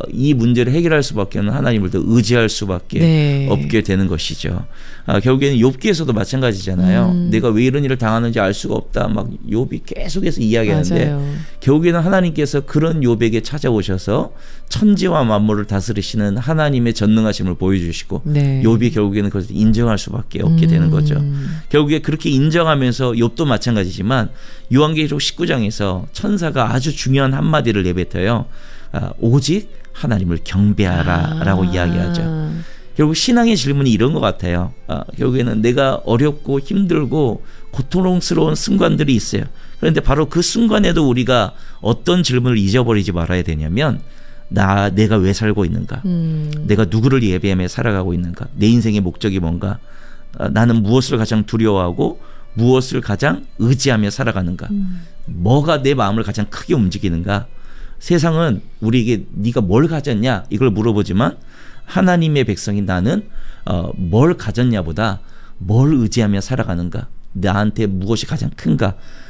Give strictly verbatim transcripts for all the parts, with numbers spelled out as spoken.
이 문제를 해결할 수밖에는 하나님을 더 의지할 수밖에 네. 없게 되는 것이죠. 아, 결국에는 욥기에서도 마찬가지잖아요. 음. 내가 왜 이런 일을 당하는지 알 수가 없다. 막 욥이 계속해서 이야기하는데 맞아요. 결국에는 하나님께서 그런 욥에게 찾아오셔서 천지와 만물을 다스리시는 하나님의 전능하심을 보여주시고 네. 욥이 결국에는 그것을 인정할 수밖에 없게 음. 되는 거죠. 결국에 그렇게 인정하면서 욥도 마찬가지지만 요한계시록 십구 장에서 천사가 아주 중요한 한마디를 내뱉어요. 아, 오직 하나님을 경배하라 아. 라고 이야기하죠. 결국 신앙의 질문이 이런 것 같아요. 아, 결국에는 내가 어렵고 힘들고 고통스러운 순간들이 있어요. 그런데 바로 그 순간에도 우리가 어떤 질문을 잊어버리지 말아야 되냐면 나 내가 왜 살고 있는가? 음. 내가 누구를 예배하며 살아가고 있는가? 내 인생의 목적이 뭔가? 아, 나는 무엇을 가장 두려워하고 무엇을 가장 의지하며 살아가는가? 음. 뭐가 내 마음을 가장 크게 움직이는가? 세상은 우리에게 네가 뭘 가졌냐 이걸 물어보지만 하나님의 백성인 나는 어, 뭘 가졌냐보다 뭘 의지하며 살아가는가? 나한테 무엇이 가장 큰가?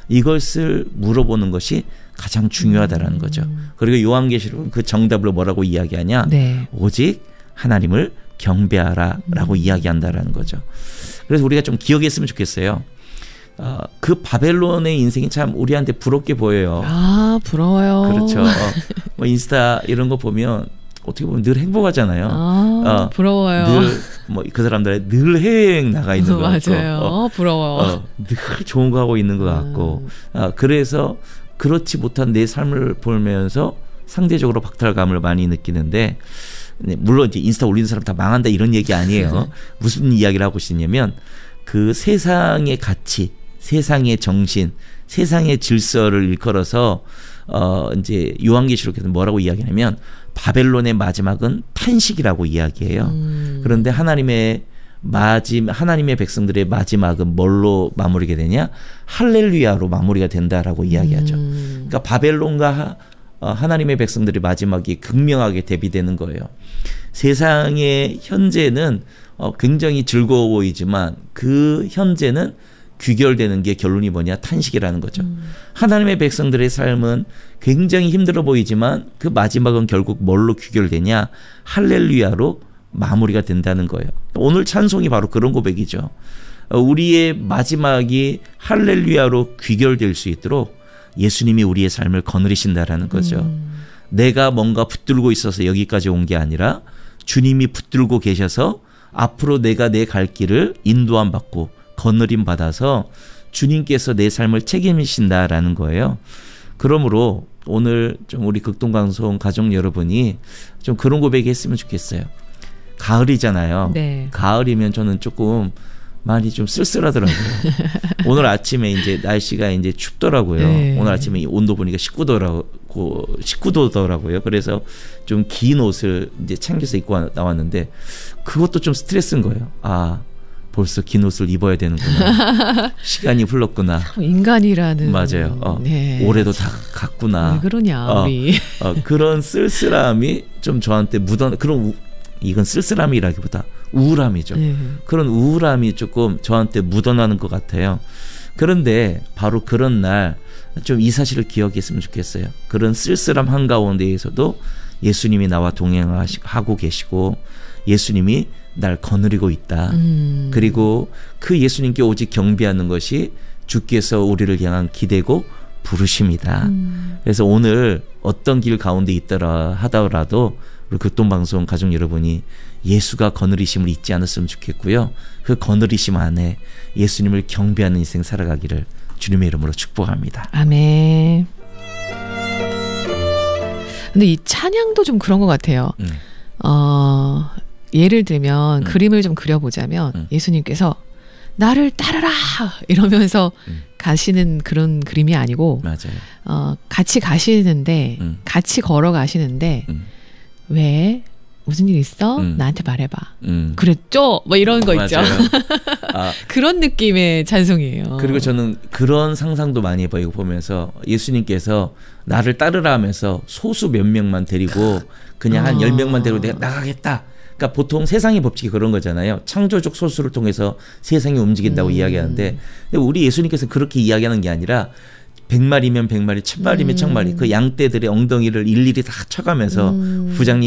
이것을 물어보는 것이 가장 중요하다라는 거죠. 그리고 요한계시록은 그 정답을 뭐라고 이야기하냐? 네. 오직 하나님을 경배하라라고 음. 이야기한다라는 거죠. 그래서 우리가 좀 기억했으면 좋겠어요. 어, 그 바벨론의 인생이 참 우리한테 부럽게 보여요. 아, 부러워요. 그렇죠. 뭐 인스타 이런 거 보면 어떻게 보면 늘 행복하잖아요. 아, 어, 부러워요. 늘 뭐 그 사람들 늘 해외여행 나가 있는 것 같고, 맞아요. 어, 부러워. 어, 늘 좋은 거 하고 있는 것 같고, 음. 어, 그래서 그렇지 못한 내 삶을 보면서 상대적으로 박탈감을 많이 느끼는데, 물론 이제 인스타 올리는 사람 다 망한다 이런 얘기 아니에요. 무슨 이야기를 하고 있냐면 그 세상의 가치, 세상의 정신, 세상의 질서를 일컬어서 어 이제 요한계시록에서 뭐라고 이야기하냐면 바벨론의 마지막은 탄식이라고 이야기해요. 음. 그런데 하나님의 마지 하나님의 백성들의 마지막은 뭘로 마무리가 되냐? 할렐루야로 마무리가 된다라고 이야기하죠. 음. 그러니까 바벨론과 하, 어, 하나님의 백성들의 마지막이 극명하게 대비되는 거예요. 세상의 현재는 어, 굉장히 즐거워 보이지만 그 현재는 귀결되는 게 결론이 뭐냐? 탄식이라는 거죠. 음. 하나님의 백성들의 삶은 굉장히 힘들어 보이지만 그 마지막은 결국 뭘로 귀결되냐? 할렐루야로 마무리가 된다는 거예요. 오늘 찬송이 바로 그런 고백이죠. 우리의 마지막이 할렐루야로 귀결될 수 있도록 예수님이 우리의 삶을 거느리신다라는 거죠. 음. 내가 뭔가 붙들고 있어서 여기까지 온 게 아니라 주님이 붙들고 계셔서 앞으로 내가 내 갈 길을 인도함 받고 거느림 받아서 주님께서 내 삶을 책임지신다라는 거예요. 그러므로 오늘 좀 우리 극동방송 가족 여러분이 좀 그런 고백이 했으면 좋겠어요. 가을이잖아요. 네. 가을이면 저는 조금 많이 좀 쓸쓸하더라고요. 오늘 아침에 이제 날씨가 이제 춥더라고요. 네. 오늘 아침에 온도 보니까 십구 도라고 십구 도더라고요. 그래서 좀 긴 옷을 이제 챙겨서 입고 나왔는데 그것도 좀 스트레스인 거예요. 아, 벌써 긴 옷을 입어야 되는구나. 시간이 흘렀구나. 인간이라는. 맞아요. 어, 네. 올해도 다 갔구나. 왜 그러냐 어, 우리. 어, 그런 쓸쓸함이 좀 저한테 묻어. 그런 우, 이건 쓸쓸함이라기보다 우울함이죠. 네. 그런 우울함이 조금 저한테 묻어나는 것 같아요. 그런데 바로 그런 날 좀 이 사실을 기억했으면 좋겠어요. 그런 쓸쓸함 한가운데에서도 예수님이 나와 동행하고 계시고 예수님이 날 거느리고 있다. 음. 그리고 그 예수님께 오직 경배하는 것이 주께서 우리를 향한 기대고 부르심이다. 음. 그래서 오늘 어떤 길 가운데 있더라 하더라도 우리 극동방송 가족 여러분이 예수가 거느리심을 잊지 않았으면 좋겠고요. 그 거느리심 안에 예수님을 경배하는 인생 살아가기를 주님의 이름으로 축복합니다. 아멘. 근데 이 찬양도 좀 그런 것 같아요. 음. 어, 예를 들면 음. 그림을 좀 그려보자면 음. 예수님께서 나를 따르라 이러면서 음. 가시는 그런 그림이 아니고 맞아요. 어, 같이 가시는데 음. 같이 걸어가시는데 음. 왜? 무슨 일 있어? 음. 나한테 말해봐. 음. 그랬죠? 뭐 이런 거 있죠. 아, 그런 느낌의 찬송이에요. 그리고 저는 그런 상상도 많이 해봐요. 이거 보면서 예수님께서 나를 따르라 하면서 소수 몇 명만 데리고 그냥 한 열 명만 데리고 내가 나가겠다. 그러니까 보통 세상의 법칙이 그런 거잖아요. 창조적 소수를 통해서 세상이 움직인다고 음. 이야기하는데 우리 예수님께서는 그렇게 이야기하는 게 아니라 백마리면 백마리, 천마리면 천마리 그 양떼들의 엉덩이를 일일이 다 쳐가면서 음. 부장님